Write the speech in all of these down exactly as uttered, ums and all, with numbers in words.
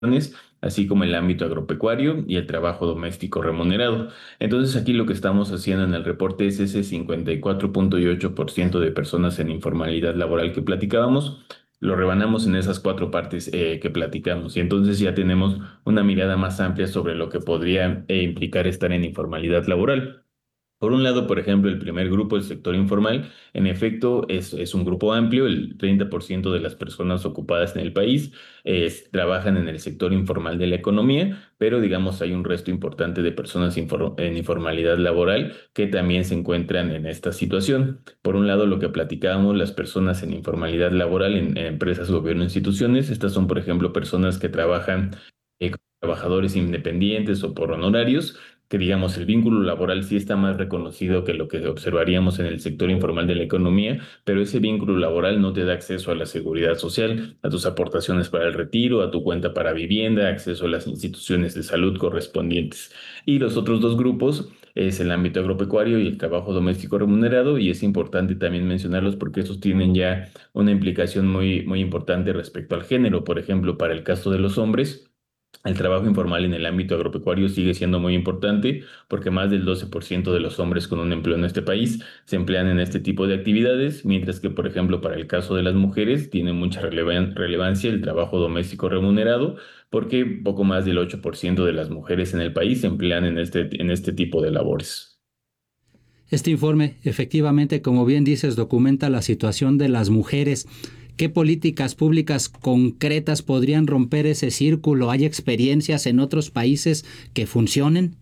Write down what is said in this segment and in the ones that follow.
así como el ámbito agropecuario y el trabajo doméstico remunerado. Entonces aquí lo que estamos haciendo en el reporte es ese cincuenta y cuatro punto ocho por ciento de personas en informalidad laboral que platicábamos, lo rebanamos en esas cuatro partes eh, que platicamos y entonces ya tenemos una mirada más amplia sobre lo que podría eh, implicar estar en informalidad laboral. Por un lado, por ejemplo, el primer grupo, el sector informal, en efecto, es, es un grupo amplio. El treinta por ciento de las personas ocupadas en el país eh, trabajan en el sector informal de la economía, pero digamos hay un resto importante de personas infor- en informalidad laboral que también se encuentran en esta situación. Por un lado, lo que platicábamos, las personas en informalidad laboral en, en empresas, gobierno, instituciones, estas son, por ejemplo, personas que trabajan eh, como trabajadores independientes o por honorarios que digamos el vínculo laboral sí está más reconocido que lo que observaríamos en el sector informal de la economía, pero ese vínculo laboral no te da acceso a la seguridad social, a tus aportaciones para el retiro, a tu cuenta para vivienda, acceso a las instituciones de salud correspondientes. Y los otros dos grupos es el ámbito agropecuario y el trabajo doméstico remunerado, y es importante también mencionarlos porque estos tienen ya una implicación muy, muy importante respecto al género. Por ejemplo, para el caso de los hombres, el trabajo informal en el ámbito agropecuario sigue siendo muy importante porque más del doce por ciento de los hombres con un empleo en este país se emplean en este tipo de actividades, mientras que, por ejemplo, para el caso de las mujeres tiene mucha relevan- relevancia el trabajo doméstico remunerado porque poco más del ocho por ciento de las mujeres en el país se emplean en este, en este tipo de labores. Este informe, efectivamente, como bien dices, documenta la situación de las mujeres. ¿Qué políticas públicas concretas podrían romper ese círculo? ¿Hay experiencias en otros países que funcionen?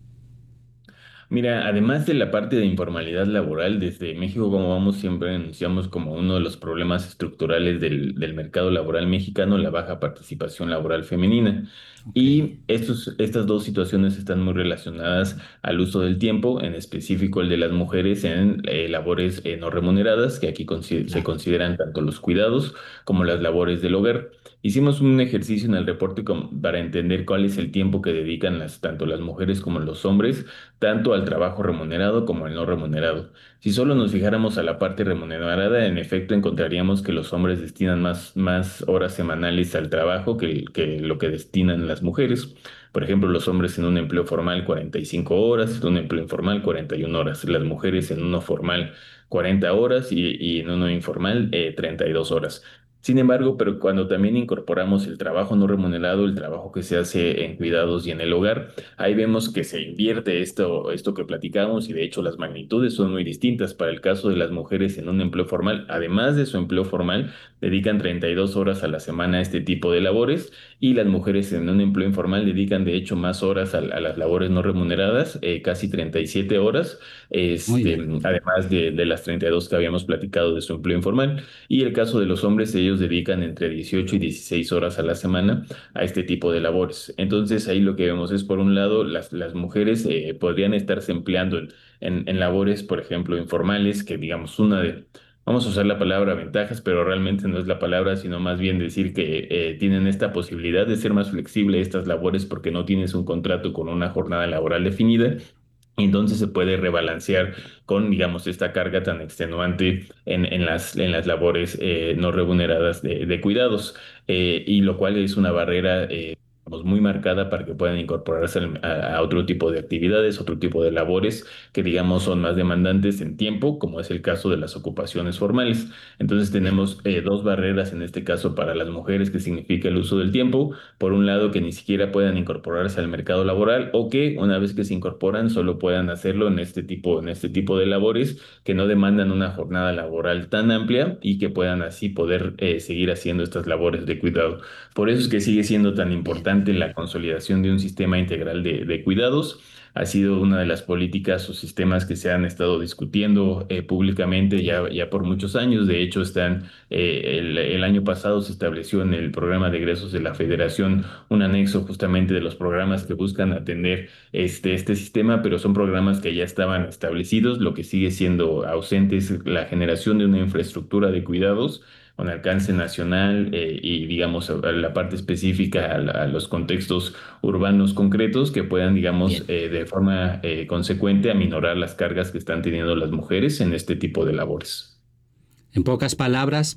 Mira, además de la parte de informalidad laboral, desde México, como vamos, siempre anunciamos como uno de los problemas estructurales del, del mercado laboral mexicano, la baja participación laboral femenina. Ok, Y estos, estas dos situaciones están muy relacionadas al uso del tiempo, en específico el de las mujeres en eh, labores eh, no remuneradas, que aquí consi- se claro. consideran tanto los cuidados como las labores del hogar. Hicimos un ejercicio en el reporte com- para entender cuál es el tiempo que dedican las, tanto las mujeres como los hombres tanto al trabajo remunerado como al no remunerado. Si solo nos fijáramos a la parte remunerada, en efecto encontraríamos que los hombres destinan más, más horas semanales al trabajo que, que lo que destinan las mujeres. Por ejemplo, los hombres en un empleo formal cuarenta y cinco horas, en un empleo informal cuarenta y una horas, las mujeres en uno formal cuarenta horas y, y en uno informal eh, treinta y dos horas. Sin embargo, pero cuando también incorporamos el trabajo no remunerado, el trabajo que se hace en cuidados y en el hogar, ahí vemos que se invierte esto, esto que platicamos y de hecho las magnitudes son muy distintas. Para el caso de las mujeres en un empleo formal, además de su empleo formal, dedican treinta y dos horas a la semana a este tipo de labores y las mujeres en un empleo informal dedican de hecho más horas a, a las labores no remuneradas, eh, casi treinta y siete horas, Muy este, bien. además de, de las treinta y dos que habíamos platicado de su empleo informal. Y el caso de los hombres, ellos dedican entre dieciocho y dieciséis horas a la semana a este tipo de labores. Entonces ahí lo que vemos es, por un lado, las, las mujeres eh, podrían estarse empleando en, en, en labores, por ejemplo, informales, que digamos una de, vamos a usar la palabra ventajas, pero realmente no es la palabra, sino más bien decir que eh, tienen esta posibilidad de ser más flexible estas labores porque no tienes un contrato con una jornada laboral definida. Y entonces se puede rebalancear con, digamos, esta carga tan extenuante en, en las, en las labores eh, no remuneradas de, de cuidados, eh, y lo cual es una barrera eh, digamos, muy marcada para que puedan incorporarse al- a, a otro tipo de actividades, otro tipo de labores que, digamos, son más demandantes en tiempo, como es el caso de las ocupaciones formales. Entonces Bien. tenemos eh, dos barreras en este caso para las mujeres, que significa el uso del tiempo. Por un lado, que ni siquiera puedan incorporarse al mercado laboral o que una vez que se incorporan solo puedan hacerlo en este tipo, en este tipo de labores que no demandan una jornada laboral tan amplia y que puedan así poder eh, seguir haciendo estas labores de cuidado. Por eso es que sigue siendo tan Bien. importante la consolidación de un sistema integral de, de cuidados. Ha sido una de las políticas o sistemas que se han estado discutiendo eh, públicamente Sí. ya, ya por muchos años. De hecho, están, eh, el, el año pasado se estableció en el programa de egresos de la Federación un anexo justamente de los programas que buscan atender este, este sistema, pero son programas que ya estaban establecidos. Lo que sigue siendo ausente es la generación de una infraestructura de cuidados con alcance Claro. nacional eh, y digamos a la parte específica a, la- a los contextos urbanos concretos que puedan, digamos, Bien. eh, de forma eh, consecuente aminorar las cargas que están teniendo las mujeres en este tipo de labores. En pocas palabras,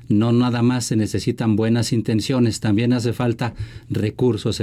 no nada más se necesitan buenas intenciones, también hace falta recursos.